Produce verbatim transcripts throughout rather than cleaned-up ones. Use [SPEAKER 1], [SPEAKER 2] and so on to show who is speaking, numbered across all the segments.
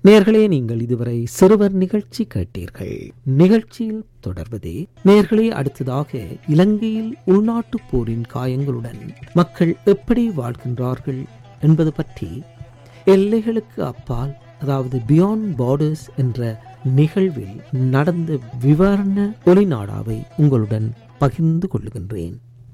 [SPEAKER 1] நேயர்களே, நீங்கள் இதுவரை சிறுவர் நிகழ்ச்சி கேட்டீர்கள். நிகழ்ச்சியில் தொடர்வதே நேயர்களே, அடுத்ததாக இலங்கையில் உள்நாட்டு போரின் காயங்களுடன் மக்கள் எப்படி வாழ்கின்றார்கள் என்பது பற்றி எல்லைகளுக்கு அப்பால், அதாவது பியாண்ட் பார்டர்ஸ் என்ற நிகழ்வில் நடந்த விவரண ஒளிநாடாவை உங்களுடன் பகிர்ந்து கொள்ளுகின்றேன்.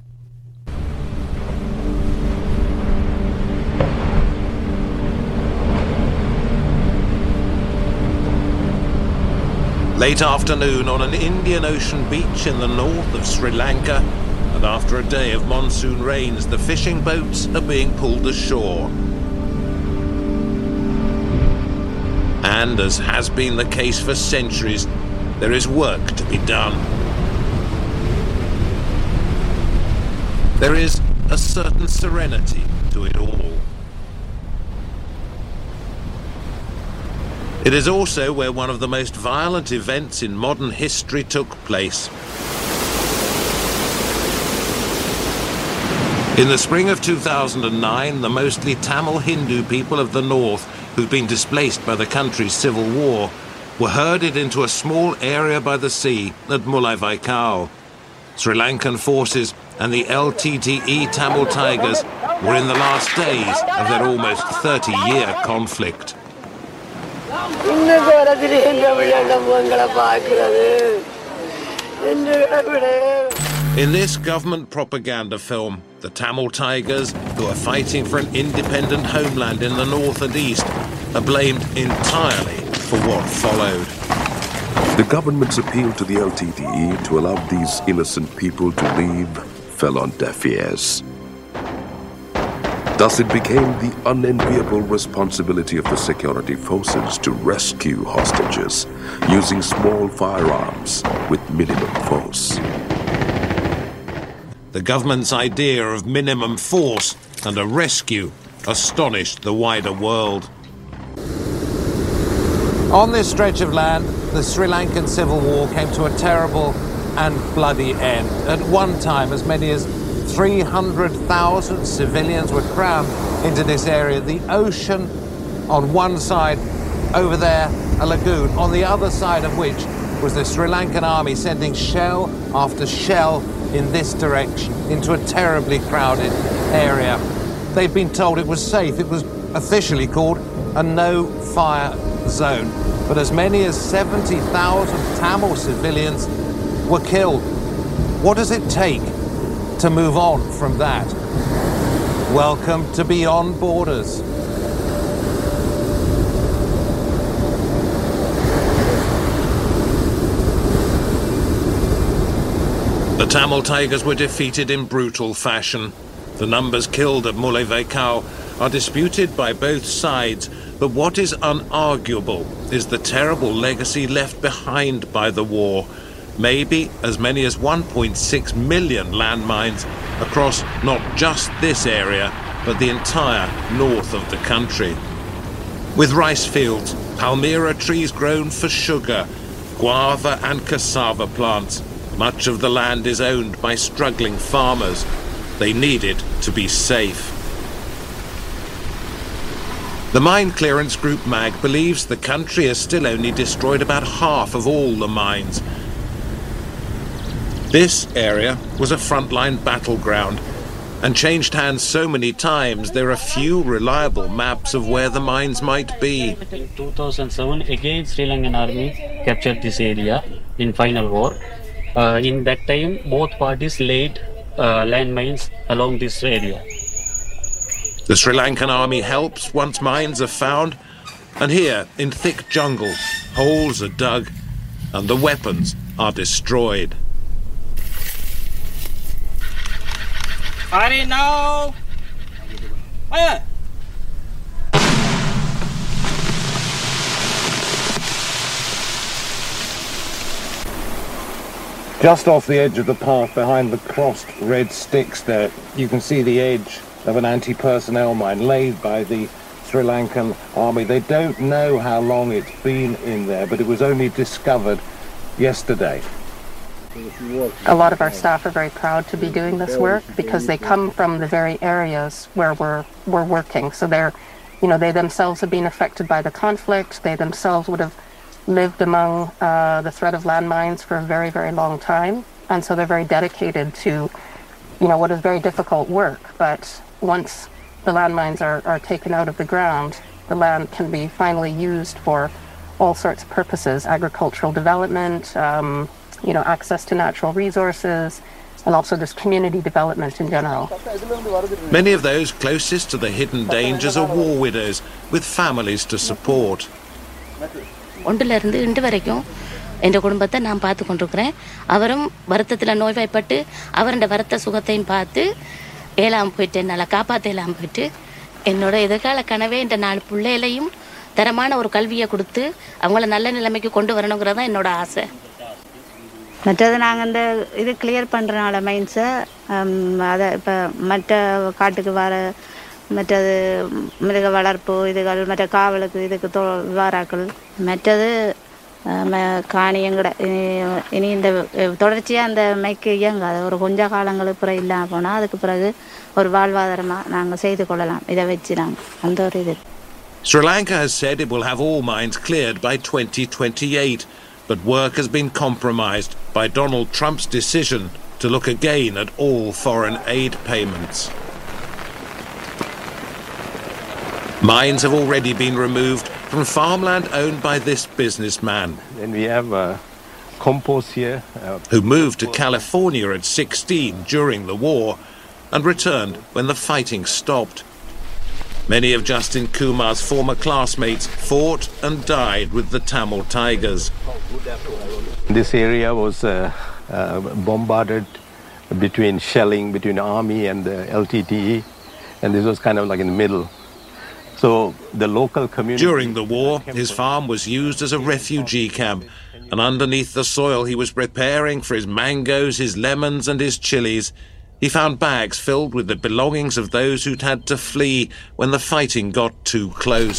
[SPEAKER 2] Late afternoon on an Indian Ocean beach in the north of Sri Lanka, and after a day of monsoon rains, the fishing boats are being pulled ashore. And as has been the case for centuries, there is work to be done. There is a certain serenity to it all. It is also where one of the most violent events in modern history took place. In the spring of two thousand nine, the mostly Tamil Hindu people of the north, who'd been displaced by the country's civil war, were herded into a small area by the sea at Mullaivaikkal. Sri Lankan forces and the L T T E Tamil Tigers were in the last days of their almost thirty-year conflict. In this government propaganda film, the Tamil Tigers, who are fighting for an independent homeland in the north and east, are blamed entirely for what followed.
[SPEAKER 3] The government's appeal to the L T T E to allow these innocent people to leave fell on deaf ears. Thus it became the unenviable responsibility of the security forces to rescue hostages using small firearms with minimum force.
[SPEAKER 2] The government's idea of minimum force and a rescue astonished the wider world. On this stretch of land, the Sri Lankan Civil War came to a terrible and bloody end. At one time, as many as three hundred thousand civilians were crammed into this area. The ocean on one side, over there, a lagoon, on the other side of which was the Sri Lankan army sending shell after shell in this direction into a terribly crowded area. They'd been told it was safe. It was officially called a no-fire zone. But as many as seventy thousand Tamil civilians were killed. What does it take to move on from that? Welcome to Beyond Borders. The Tamil Tigers were defeated in brutal fashion. The numbers killed at Mullaivaikkal are disputed by both sides, but what is unarguable is the terrible legacy left behind by the war. Maybe as many as one point six million landmines across not just this area, but the entire north of the country. With rice fields, palmyra trees grown for sugar, guava and cassava plants, much of the land is owned by struggling farmers. They needed to be safe. The mine clearance group MAG believes the country has still only destroyed about half of all the mines. This area was a frontline battleground and changed hands so many times there are few reliable maps of where the mines might be.
[SPEAKER 4] In two thousand seven, again Sri Lankan army captured this area in final war. Uh, in that time, both parties laid uh, landmines along this area.
[SPEAKER 2] The Sri Lankan army helps once mines are found, and here in thick jungle, holes are dug and the weapons are destroyed.
[SPEAKER 5] Fire now! Fire!
[SPEAKER 6] Just off the edge of the path behind the crossed red sticks there, you can see the edge of an anti-personnel mine laid by the Sri Lankan army. They don't know how long it's been in there, but it was only discovered yesterday.
[SPEAKER 7] A lot of our staff are very proud to be doing this work because they come from the very areas where we're we're working. So they're you know, they themselves have been affected by the conflict. They themselves would have lived among uh, the threat of landmines for a very, very long time. And so they're very dedicated to, you know, what is very difficult work. But once the landmines are, are taken out of the ground, the land can be finally used for all sorts of purposes: agricultural development, um, you know, access to natural resources, and also just community development in general.
[SPEAKER 2] Many of those closest to the hidden dangers are war widows with families to support.
[SPEAKER 8] ஒன்றிலிருந்து இன்று வரைக்கும் என் குடும்பத்தை நான் பார்த்து கொண்டிருக்கிறேன். அவரும் வருத்தத்தில் நோய்வாய்ப்பட்டு அவருடைய வருத்த சுகத்தையும் பார்த்து ஏழாம் போயிட்டு என்னால் காப்பாற்ற ஏழாம் போயிட்டு என்னோட எதிர்கால கனவே இந்த நாலு பிள்ளைகளையும் தரமான ஒரு கல்வியை கொடுத்து அவங்கள நல்ல நிலைமைக்கு கொண்டு வரணுங்கிறது தான் என்னோட ஆசை.
[SPEAKER 9] மற்றது நாங்கள் இந்த இது கிளியர் பண்ணுறனால மைண்ட்ஸை அதை இப்போ மற்ற காட்டுக்கு வர மற்றது மிருக வளர்ப்பு இதுகள் மற்ற காவலுக்கு இதுக்கு தொ வாராக்கள் மற்றது காணியங்கட இனி இந்த தொடர்ச்சியாக அந்த மைக்கு இயங்காது. ஒரு கொஞ்ச காலங்களுக்கு பிறகு இல்லாமல் போனால் அதுக்கு பிறகு ஒரு வாழ்வாதாரமாக நாங்கள் செய்து கொள்ளலாம். இதை வச்சு நாங்கள் அந்த ஒரு இது.
[SPEAKER 2] Sri Lanka has said it will have all mines cleared by twenty twenty-eight, but work has been compromised by Donald Trump's decision to look again at all foreign aid payments. Mines have already been removed from farmland owned by this businessman.
[SPEAKER 6] And we have uh, compost here. Uh,
[SPEAKER 2] who moved to California at sixteen during the war and returned when the fighting stopped. Many of Justin Kumar's former classmates fought and died with the Tamil Tigers.
[SPEAKER 6] This area was uh, uh, bombarded between shelling between the army and the L T T E, and this was kind of like in the middle. So the local community...
[SPEAKER 2] During the war, his farm was used as a refugee camp, and underneath the soil he was preparing for his mangoes, his lemons and his chilies. He found bags filled with the belongings of those who'd had to flee when the fighting got too close.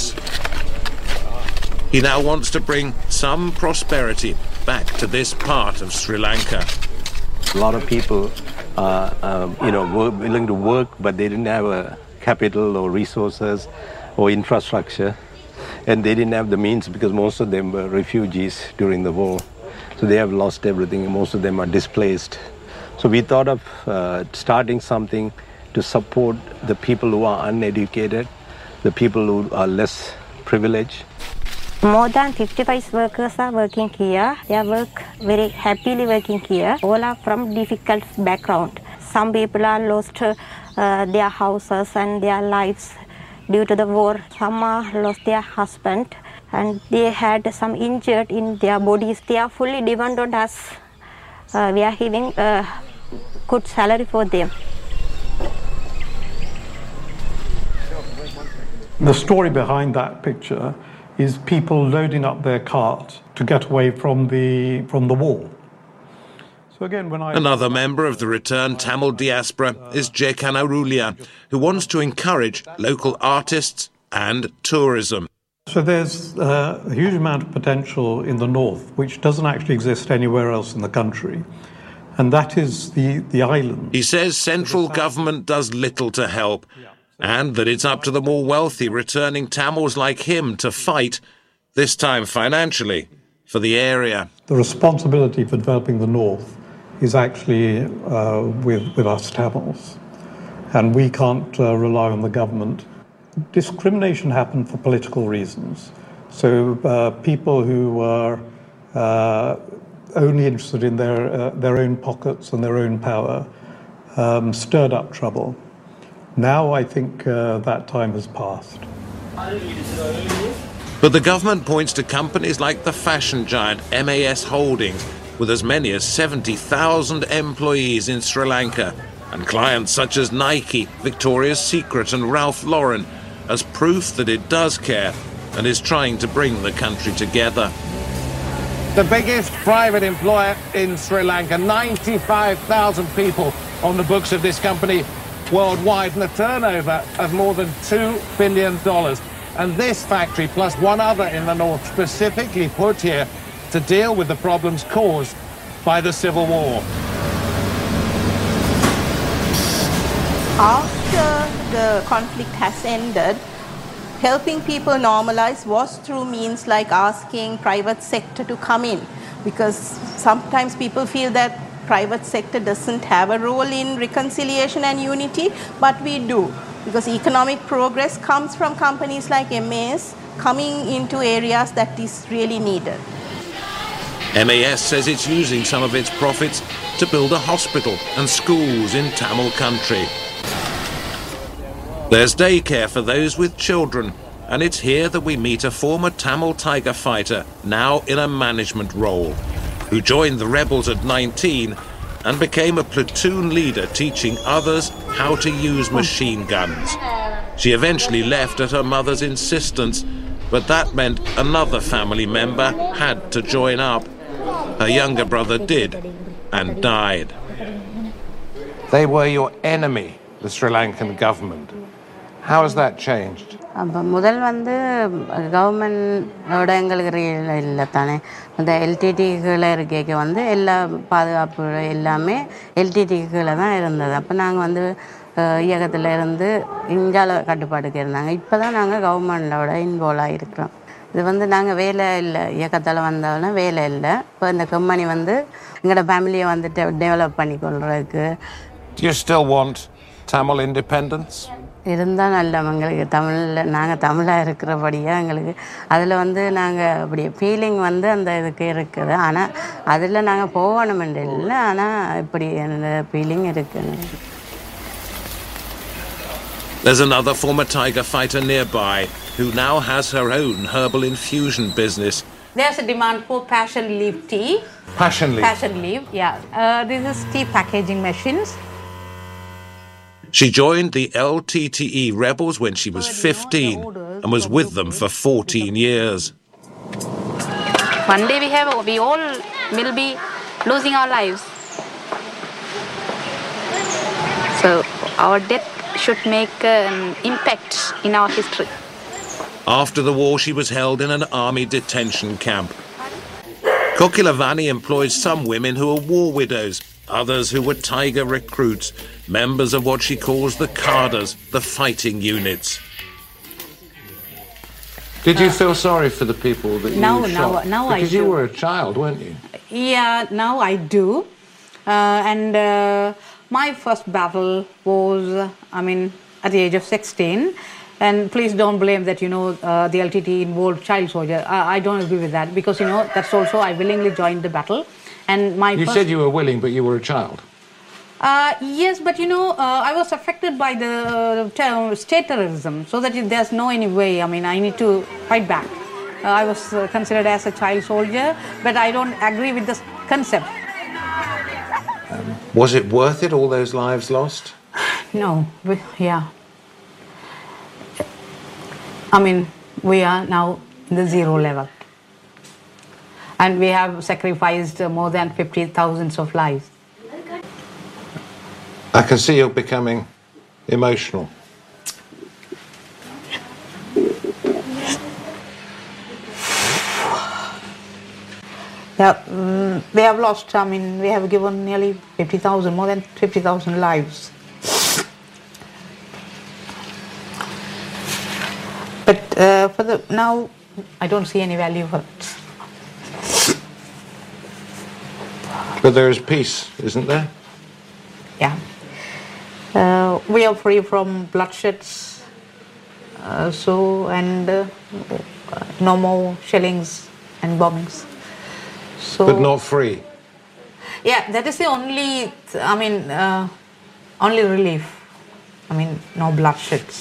[SPEAKER 2] He now wants to bring some prosperity back to this part of Sri Lanka.
[SPEAKER 6] A lot of people, uh, uh, you know, were willing to work, but they didn't have a capital or resources or infrastructure, and they didn't have the means because most of them were refugees during the war. So they have lost everything, and most of them are displaced. So we thought of uh, starting something to support the people who are uneducated, the people who are less privileged.
[SPEAKER 10] More than fifty-five workers are working here. They work very happily working here. All are from difficult background. Some people are lost uh, their houses and their lives due to the war. Some are lost their husband and they had some injured in their bodies. They are fully dependent on us. Uh, we are giving a good salary for them.
[SPEAKER 11] The story behind that picture is people loading up their cart to get away from the from the war. So again, when I
[SPEAKER 2] Another member of the returned Tamil diaspora is Jekan Arulia, who wants to encourage local artists and tourism.
[SPEAKER 11] So there's uh, a huge amount of potential in the north, which doesn't actually exist anywhere else in the country, and that is the, the island.
[SPEAKER 2] He says central government does little to help, and that it's up to the more wealthy returning Tamils like him to fight, this time financially, for the area.
[SPEAKER 11] The responsibility for developing the north is actually uh, with, with us Tamils, and we can't uh, rely on the government. Discrimination happened for political reasons. So uh, people who are uh, only interested in their, uh, their own pockets and their own power um, stirred up trouble. Now I think uh, that time has passed.
[SPEAKER 2] But the government points to companies like the fashion giant M A S Holdings, with as many as seventy thousand employees in Sri Lanka, and clients such as Nike, Victoria's Secret and Ralph Lauren, as proof that it does care and is trying to bring the country together.
[SPEAKER 6] The biggest private employer in Sri Lanka, ninety-five thousand people on the books of this company worldwide, and a turnover of more than two billion dollars. And this factory, plus one other in the north, specifically put here to deal with the problems caused by the civil war.
[SPEAKER 12] After the conflict has ended, helping people normalize was through means like asking private sector to come in, because sometimes people feel that private sector doesn't have a role in reconciliation and unity, but we do, because economic progress comes from companies like M A S coming into areas that is really needed.
[SPEAKER 2] M A S says it's using some of its profits to build a hospital and schools in Tamil country. There's daycare for those with children, and it's here that we meet a former Tamil Tiger fighter, now in a management role, who joined the rebels at nineteen and became a platoon leader teaching others how to use machine guns. She eventually left at her mother's insistence, but that meant another family member had to join up. Her younger brother did, and died.
[SPEAKER 6] They were your enemy, the Sri Lankan government. How has that changed?
[SPEAKER 13] அப்போ முதல் வந்து கவர்மெண்டோட எங்களுக்கு இல்லை தானே, இந்த எல்டிடிகளை இருக்க வந்து எல்லா பாதுகாப்பு எல்லாமே எல்டிடிகளை தான் இருந்தது. அப்போ நாங்கள் வந்து இயக்கத்தில் இருந்து இந்தியாவில் கட்டுப்பாட்டுக்கு இருந்தாங்க. இப்போ தான் நாங்கள் கவர்மெண்டோட இன்வால்வ் ஆகிருக்கிறோம். இது வந்து நாங்கள் வேலை இல்லை, இயக்கத்தில் வந்தாலும் வேலை இல்லை. இப்போ இந்த கம்பெனி வந்து எங்களோட ஃபேமிலியை வந்துட்டு டெவலப் பண்ணி கொள்றதுக்கு.
[SPEAKER 6] Do you still want Tamil independence?
[SPEAKER 13] இருந்தால் நல்ல எங்களுக்கு தமிழில் நாங்கள் தமிழாக இருக்கிறபடியாக எங்களுக்கு அதில் வந்து நாங்கள் அப்படி ஃபீலிங் வந்து அந்த இதுக்கு இருக்குது. ஆனால் அதில் நாங்கள் போகணுமென்று இல்லை, ஆனால் இப்படி அந்த ஃபீலிங் இருக்குது.
[SPEAKER 2] There's another former Tiger fighter nearby who now has her own herbal infusion business.
[SPEAKER 14] There's a demand for passion leaf tea.
[SPEAKER 6] Passion leaf?
[SPEAKER 14] Passion leaf, yeah. Uh, this is tea packaging machines.
[SPEAKER 2] She joined the L T T E rebels when she was fifteen and was with them for fourteen years.
[SPEAKER 15] One day we have, we all will be losing our lives. So our death should make an impact in our history.
[SPEAKER 2] After the war, she was held in an army detention camp. Kokilavani employed some women who are war widows, others who were Tiger recruits, members of what she calls the cadres, the fighting units.
[SPEAKER 6] Did you feel sorry for the people that you
[SPEAKER 14] now,
[SPEAKER 6] shot?
[SPEAKER 14] Now, now
[SPEAKER 6] because
[SPEAKER 14] I
[SPEAKER 6] you
[SPEAKER 14] do.
[SPEAKER 6] were a child, weren't you?
[SPEAKER 14] Yeah, now I do. Uh, and uh, my first battle was, I mean, at the age of sixteen. And please don't blame that, you know, uh, the L T T involved child soldier. I, I don't agree with that, because, you know, that's also, I willingly joined the battle. And my
[SPEAKER 6] You
[SPEAKER 14] first...
[SPEAKER 6] said you were willing, but you were a child.
[SPEAKER 14] Uh, yes, but, you know, uh, I was affected by the ter- state terrorism, so that there's no any way, I mean, I need to fight back. Uh, I was uh, considered as a child soldier, but I don't agree with this concept.
[SPEAKER 6] Um, was it worth it, all those lives lost?
[SPEAKER 14] No, we, yeah. I mean, we are now in the zero level. And we have sacrificed uh, more than fifty thousands of lives.
[SPEAKER 6] I can see you're becoming emotional.
[SPEAKER 14] Yeah, um, we have lost, I mean, we have given nearly fifty thousand, more than fifty thousand lives. But uh, for the now, I don't see any value for it.
[SPEAKER 6] But there is peace, isn't there?
[SPEAKER 14] Yeah. Uh, we are free from bloodsheds, uh, so, and uh, no more shellings and bombings. So,
[SPEAKER 6] but not free.
[SPEAKER 14] Yeah, that is the only, I mean, uh, only relief. I mean, no bloodsheds.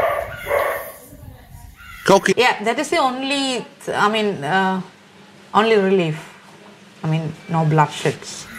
[SPEAKER 2] Cocky.
[SPEAKER 14] Yeah, that is the only, I mean, uh, only relief. I mean, no bloodsheds.